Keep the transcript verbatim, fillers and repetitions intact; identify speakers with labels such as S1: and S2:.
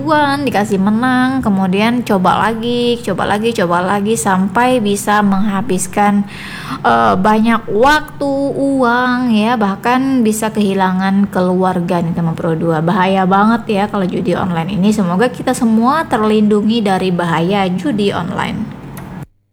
S1: cuan, dikasih menang, kemudian coba lagi, coba lagi, coba lagi sampai bisa menghabiskan uh, banyak waktu, uang ya, bahkan bisa kehilangan keluarga nih teman Pro dua. Bahaya banget ya kalau judi online ini. Semoga kita semua terlindungi dari bahaya judi online.